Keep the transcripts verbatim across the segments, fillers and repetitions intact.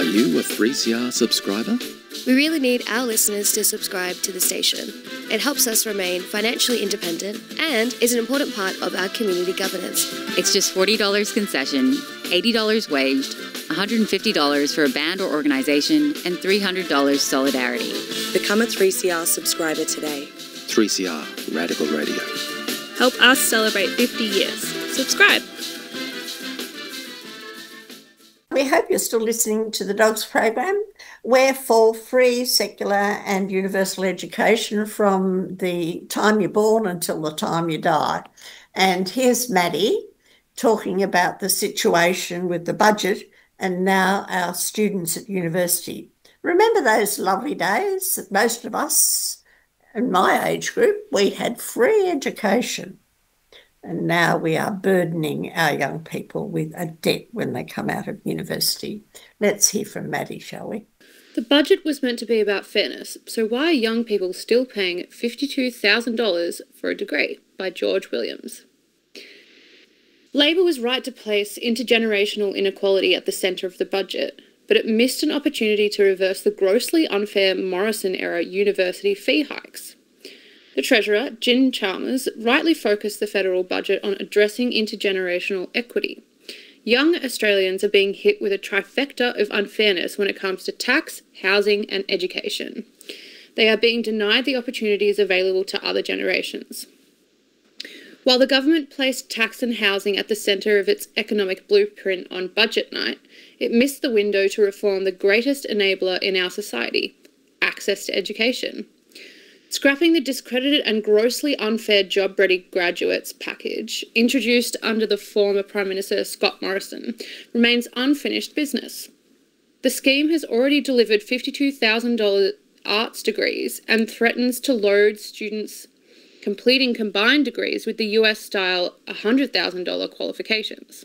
you a three C R subscriber? We really need our listeners to subscribe to the station. It helps us remain financially independent and is an important part of our community governance. It's just forty dollars concession, eighty dollars waged, one hundred fifty dollars for a band or organisation, and three hundred dollars solidarity. Become a three C R subscriber today. three C R Radical Radio. Help us celebrate fifty years. Subscribe. We hope you're still listening to the Dogs program. We're for free, secular and universal education from the time you're born until the time you die. And here's Maddie talking about the situation with the budget and now our students at university. Remember those lovely days that most of us in my age group, we had free education. And now we are burdening our young people with a debt when they come out of university. Let's hear from Maddie, shall we? The budget was meant to be about fairness, so why are young people still paying fifty-two thousand dollars for a degree? By George Williams. Labor was right to place intergenerational inequality at the centre of the budget, but it missed an opportunity to reverse the grossly unfair Morrison-era university fee hikes. The Treasurer, Jim Chalmers, rightly focused the federal budget on addressing intergenerational equity. Young Australians are being hit with a trifecta of unfairness when it comes to tax, housing and education. They are being denied the opportunities available to other generations. While the government placed tax and housing at the centre of its economic blueprint on budget night, it missed the window to reform the greatest enabler in our society, access to education. Scrapping the discredited and grossly unfair job-ready graduates package, introduced under the former Prime Minister Scott Morrison, remains unfinished business. The scheme has already delivered fifty-two thousand dollars arts degrees and threatens to load students completing combined degrees with the U S-style one hundred thousand dollars qualifications.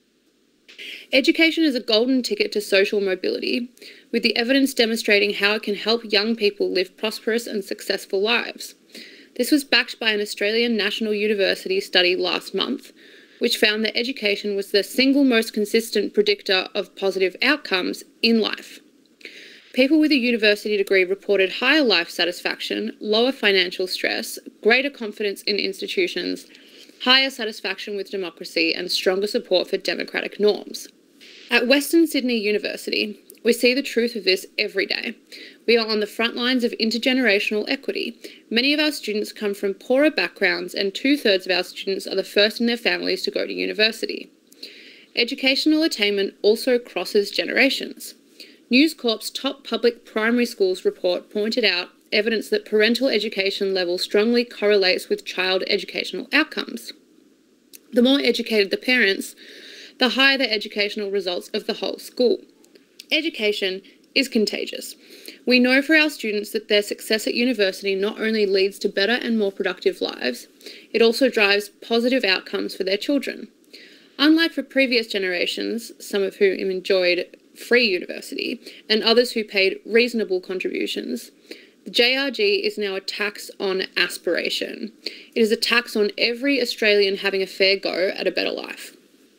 Education is a golden ticket to social mobility, with the evidence demonstrating how it can help young people live prosperous and successful lives. This was backed by an Australian National University study last month, which found that education was the single most consistent predictor of positive outcomes in life. People with a university degree reported higher life satisfaction, lower financial stress, greater confidence in institutions, higher satisfaction with democracy, and stronger support for democratic norms. At Western Sydney University, we see the truth of this every day. We are on the front lines of intergenerational equity. Many of our students come from poorer backgrounds, and two-thirds of our students are the first in their families to go to university. Educational attainment also crosses generations. News Corp's top public primary schools report pointed out evidence that parental education level strongly correlates with child educational outcomes. The more educated the parents, the higher the educational results of the whole school. Education is contagious. We know for our students that their success at university not only leads to better and more productive lives, it also drives positive outcomes for their children. Unlike for previous generations, some of whom enjoyed free university, and others who paid reasonable contributions, the J R G is now a tax on aspiration. It is a tax on every Australian having a fair go at a better life.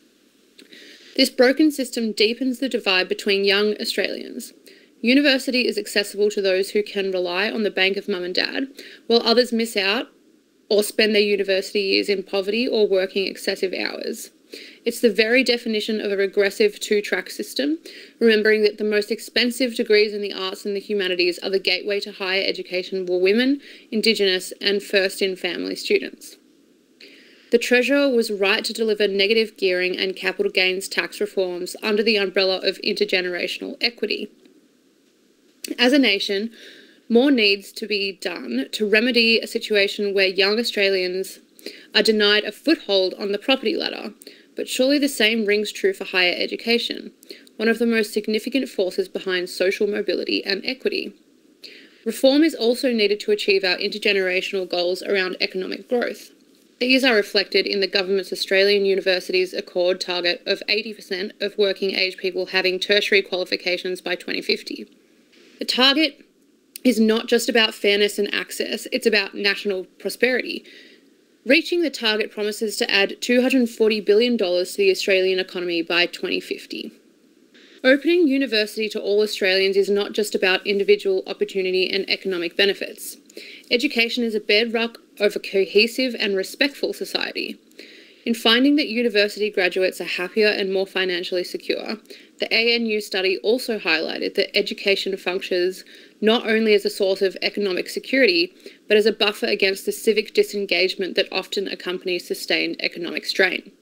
This broken system deepens the divide between young Australians. University is accessible to those who can rely on the bank of mum and dad, while others miss out or spend their university years in poverty or working excessive hours. It's the very definition of a regressive two-track system, remembering that the most expensive degrees in the arts and the humanities are the gateway to higher education for women, Indigenous and first-in-family students. The Treasurer was right to deliver negative gearing and capital gains tax reforms under the umbrella of intergenerational equity. As a nation, more needs to be done to remedy a situation where young Australians are denied a foothold on the property ladder, but surely the same rings true for higher education, one of the most significant forces behind social mobility and equity. Reform is also needed to achieve our intergenerational goals around economic growth. These are reflected in the government's Australian Universities Accord target of eighty percent of working age people having tertiary qualifications by twenty fifty. The target is not just about fairness and access, it's about national prosperity. Reaching the target promises to add two hundred forty billion dollars to the Australian economy by twenty fifty. Opening university to all Australians is not just about individual opportunity and economic benefits. Education is a bedrock of a cohesive and respectful society. In finding that university graduates are happier and more financially secure, the A N U study also highlighted that education functions not only as a source of economic security, but as a buffer against the civic disengagement that often accompanies sustained economic strain.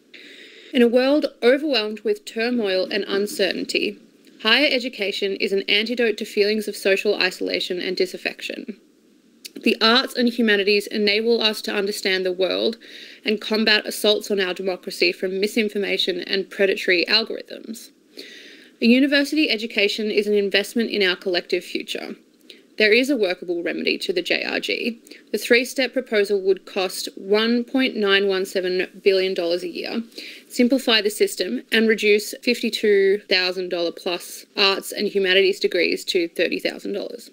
In a world overwhelmed with turmoil and uncertainty, higher education is an antidote to feelings of social isolation and disaffection. The arts and humanities enable us to understand the world and combat assaults on our democracy from misinformation and predatory algorithms. A university education is an investment in our collective future. There is a workable remedy to the J R G. The three-step proposal would cost one point nine one seven billion dollars a year, simplify the system, and reduce fifty-two thousand dollars plus arts and humanities degrees to thirty thousand dollars.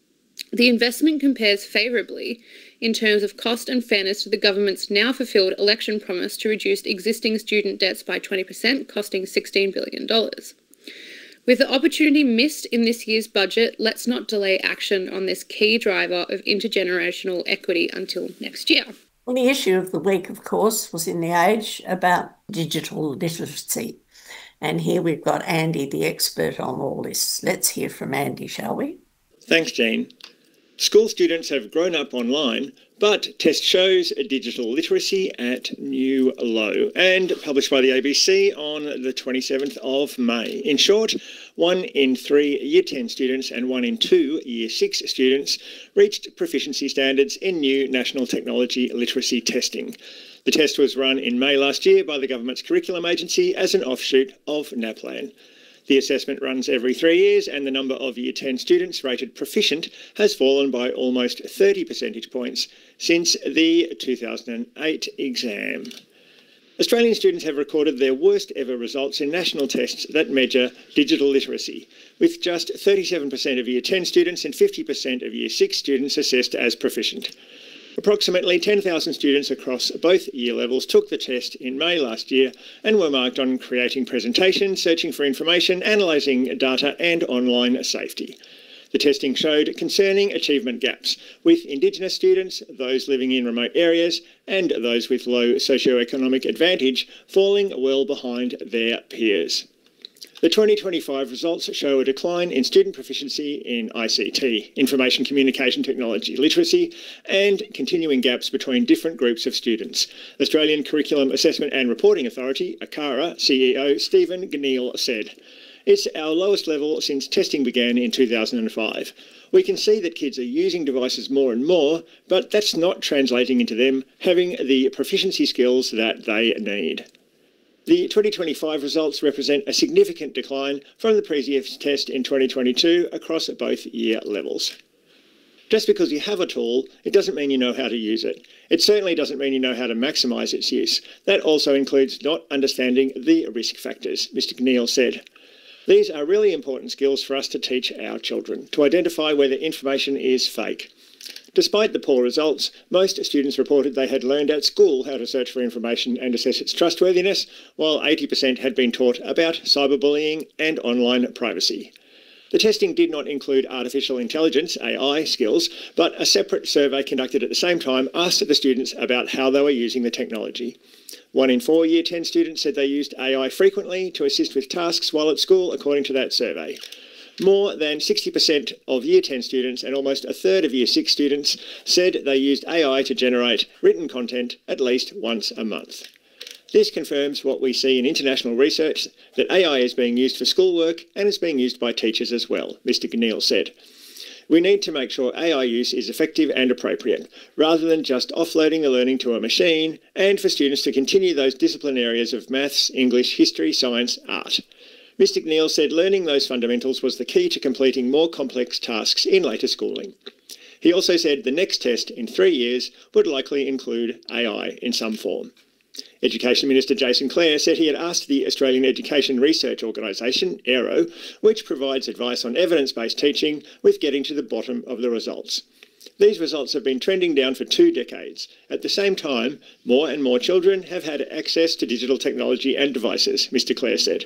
The investment compares favourably in terms of cost and fairness to the government's now fulfilled election promise to reduce existing student debts by twenty percent, costing sixteen billion dollars. With the opportunity missed in this year's budget, let's not delay action on this key driver of intergenerational equity until next year. Well, the issue of the week, of course, was in The Age about digital literacy. And here we've got Andy, the expert on all this. Let's hear from Andy, shall we? Thanks, Jean. School students have grown up online, but test shows digital literacy at new low, and published by the A B C on the twenty-seventh of May. In short, one in three Year ten students and one in two Year six students reached proficiency standards in new national technology literacy testing. The test was run in May last year by the government's curriculum agency as an offshoot of NAPLAN. The assessment runs every three years and the number of Year ten students rated proficient has fallen by almost thirty percentage points since the two thousand eight exam. Australian students have recorded their worst ever results in national tests that measure digital literacy, with just thirty-seven percent of Year ten students and fifty percent of Year six students assessed as proficient. Approximately ten thousand students across both year levels took the test in May last year and were marked on creating presentations, searching for information, analysing data and online safety. The testing showed concerning achievement gaps, with Indigenous students, those living in remote areas and those with low socioeconomic advantage falling well behind their peers. The twenty twenty-five results show a decline in student proficiency in I C T, information communication technology literacy, and continuing gaps between different groups of students. Australian Curriculum Assessment and Reporting Authority, ACARA, C E O Stephen Gneil said, "It's our lowest level since testing began in two thousand five. We can see that kids are using devices more and more, but that's not translating into them having the proficiency skills that they need." The twenty twenty-five results represent a significant decline from the previous test in twenty twenty-two across both year levels. Just because you have a tool, it doesn't mean you know how to use it. It certainly doesn't mean you know how to maximise its use. That also includes not understanding the risk factors, Mister Gneil said. These are really important skills for us to teach our children, to identify whether information is fake. Despite the poor results, most students reported they had learned at school how to search for information and assess its trustworthiness, while eighty percent had been taught about cyberbullying and online privacy. The testing did not include artificial intelligence, A I, skills, but a separate survey conducted at the same time asked the students about how they were using the technology. One in four Year ten students said they used A I frequently to assist with tasks while at school, according to that survey. More than sixty percent of Year ten students and almost a third of Year six students said they used A I to generate written content at least once a month. This confirms what we see in international research, that A I is being used for schoolwork and is being used by teachers as well, Mister Gneil said. We need to make sure A I use is effective and appropriate, rather than just offloading the learning to a machine, and for students to continue those discipline areas of maths, English, history, science, art. Mister Gneil said learning those fundamentals was the key to completing more complex tasks in later schooling. He also said the next test in three years would likely include A I in some form. Education Minister Jason Clare said he had asked the Australian Education Research Organisation, A E R O, which provides advice on evidence-based teaching, with getting to the bottom of the results. These results have been trending down for two decades. At the same time, more and more children have had access to digital technology and devices, Mister Clare said.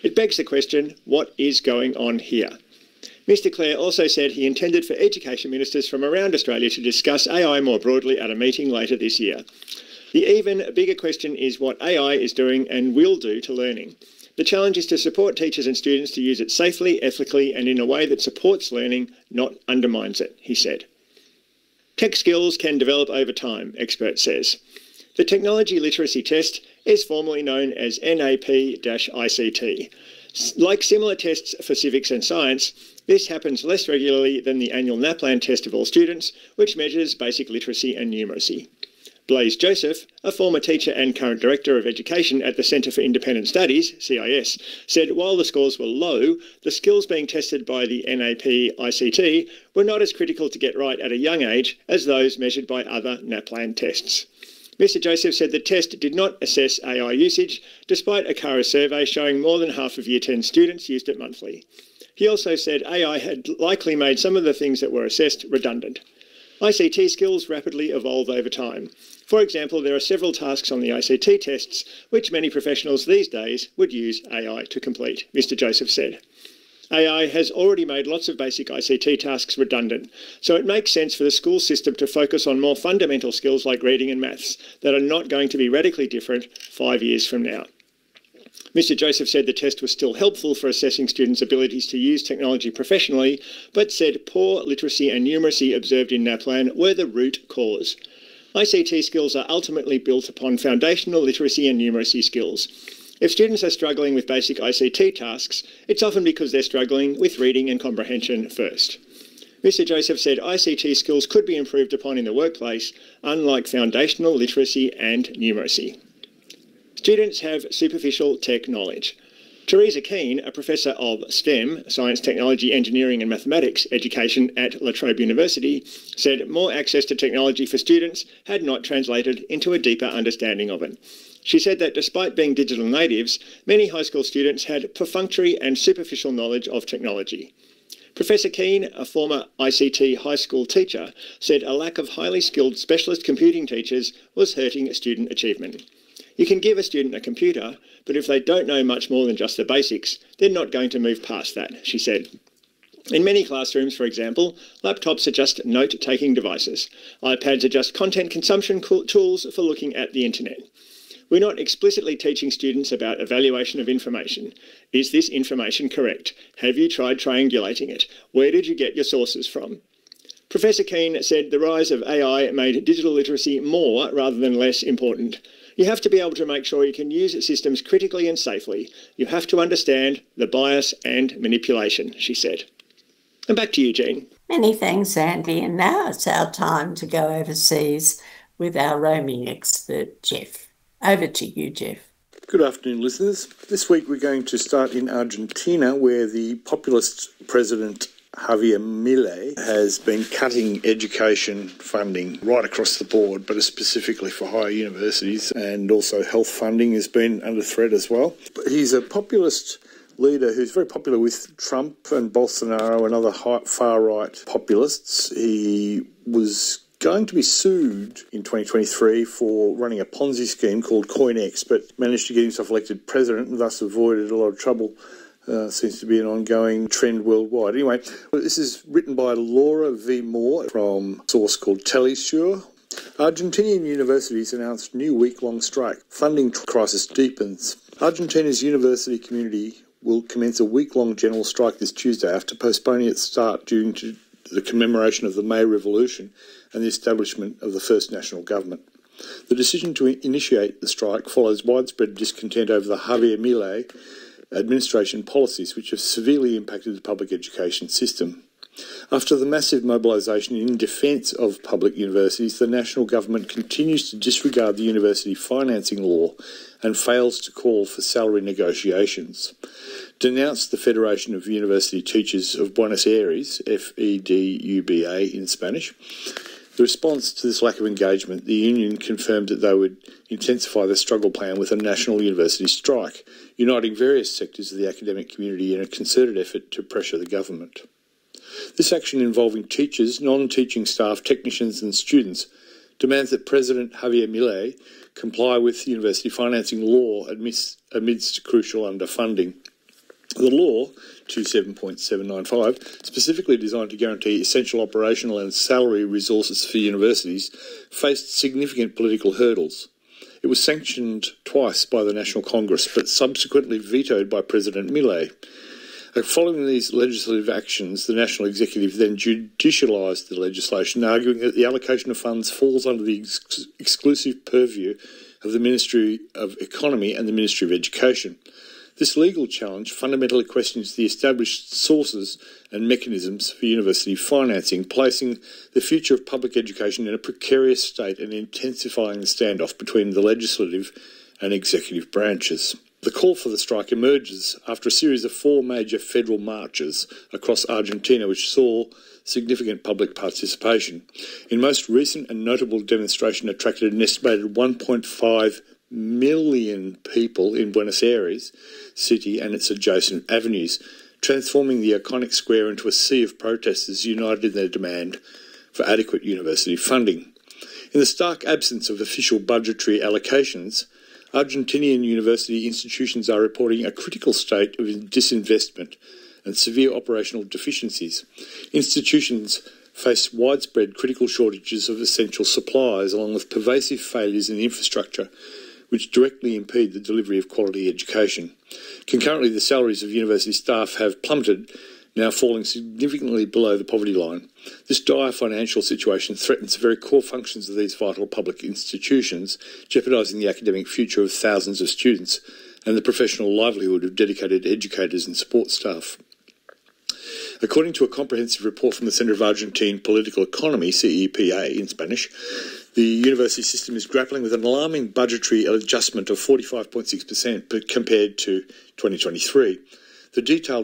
It begs the question, what is going on here? Mister Clare also said he intended for education ministers from around Australia to discuss A I more broadly at a meeting later this year. The even bigger question is what A I is doing and will do to learning. The challenge is to support teachers and students to use it safely, ethically, and in a way that supports learning, not undermines it, he said. Tech skills can develop over time, expert says. The Technology Literacy Test is formally known as N A P I C T. Like similar tests for civics and science, this happens less regularly than the annual NAPLAN test of all students, which measures basic literacy and numeracy. Blaise Joseph, a former teacher and current Director of Education at the Centre for Independent Studies, C I S, said while the scores were low, the skills being tested by the N A P I C T were not as critical to get right at a young age as those measured by other NAPLAN tests. Mister Joseph said the test did not assess A I usage, despite a CARA survey showing more than half of Year ten students used it monthly. He also said A I had likely made some of the things that were assessed redundant. I C T skills rapidly evolve over time. For example, there are several tasks on the I C T tests which many professionals these days would use A I to complete, Mister Joseph said. A I has already made lots of basic I C T tasks redundant, so it makes sense for the school system to focus on more fundamental skills like reading and maths that are not going to be radically different five years from now. Mister Joseph said the test was still helpful for assessing students' abilities to use technology professionally, but said poor literacy and numeracy observed in NAPLAN were the root cause. I C T skills are ultimately built upon foundational literacy and numeracy skills. If students are struggling with basic I C T tasks, it's often because they're struggling with reading and comprehension first. Mister Joseph said I C T skills could be improved upon in the workplace, unlike foundational literacy and numeracy. Students have superficial tech knowledge. Teresa Keane, a professor of STEM, Science, Technology, Engineering and Mathematics education at La Trobe University, said more access to technology for students had not translated into a deeper understanding of it. She said that despite being digital natives, many high school students had perfunctory and superficial knowledge of technology. Professor Keane, a former I C T high school teacher, said a lack of highly skilled specialist computing teachers was hurting student achievement. You can give a student a computer, but if they don't know much more than just the basics, they're not going to move past that, she said. In many classrooms, for example, laptops are just note-taking devices. iPads are just content consumption tools for looking at the internet. We're not explicitly teaching students about evaluation of information. Is this information correct? Have you tried triangulating it? Where did you get your sources from? Professor Keane said the rise of A I made digital literacy more rather than less important. You have to be able to make sure you can use systems critically and safely. You have to understand the bias and manipulation, she said. And back to you, Jean. Many thanks, Andy. And now it's our time to go overseas with our roaming expert, Jeff. Over to you, Jeff. Good afternoon, listeners. This week we're going to start in Argentina, where the populist president Javier Milei has been cutting education funding right across the board, but specifically for higher universities, and also health funding has been under threat as well. But he's a populist leader who's very popular with Trump and Bolsonaro and other far-right populists. He was going to be sued in twenty twenty-three for running a Ponzi scheme called CoinEx, but managed to get himself elected president and thus avoided a lot of trouble. Uh, seems to be an ongoing trend worldwide. Anyway, this is written by Laura V. Moore from a source called Telesur. Argentinian universities announced new week-long strike. Funding crisis deepens. Argentina's university community will commence a week-long general strike this Tuesday after postponing its start due to the commemoration of the May Revolution and the establishment of the first national government. The decision to initiate the strike follows widespread discontent over the Javier Milei administration policies, which have severely impacted the public education system. After the massive mobilisation in defence of public universities, the national government continues to disregard the university financing law and fails to call for salary negotiations. Denounced the Federation of University Teachers of Buenos Aires, F E D U B A in Spanish. The response to this lack of engagement, the union confirmed that they would intensify the struggle plan with a national university strike, uniting various sectors of the academic community in a concerted effort to pressure the government. This action, involving teachers, non-teaching staff, technicians and students, demands that President Javier Milei comply with university financing law amidst, amidst crucial underfunding. The law, twenty-seven point seven nine five, specifically designed to guarantee essential operational and salary resources for universities, faced significant political hurdles. It was sanctioned twice by the National Congress, but subsequently vetoed by President Milei. Following these legislative actions, the National Executive then judicialised the legislation, arguing that the allocation of funds falls under the ex- exclusive purview of the Ministry of Economy and the Ministry of Education. This legal challenge fundamentally questions the established sources and mechanisms for university financing, placing the future of public education in a precarious state and intensifying the standoff between the legislative and executive branches. The call for the strike emerges after a series of four major federal marches across Argentina, which saw significant public participation. In most recent and notable demonstration attracted an estimated one point five million people in Buenos Aires city and its adjacent avenues, transforming the iconic square into a sea of protesters united in their demand for adequate university funding. In the stark absence of official budgetary allocations, Argentinian university institutions are reporting a critical state of disinvestment and severe operational deficiencies. Institutions face widespread critical shortages of essential supplies, along with pervasive failures in infrastructure, which directly impede the delivery of quality education. Concurrently, the salaries of university staff have plummeted, now falling significantly below the poverty line. This dire financial situation threatens the very core functions of these vital public institutions, jeopardising the academic future of thousands of students and the professional livelihood of dedicated educators and support staff. According to a comprehensive report from the Centre of Argentine Political Economy, C E P A in Spanish, the university system is grappling with an alarming budgetary adjustment of forty-five point six percent compared to twenty twenty-three. The detailed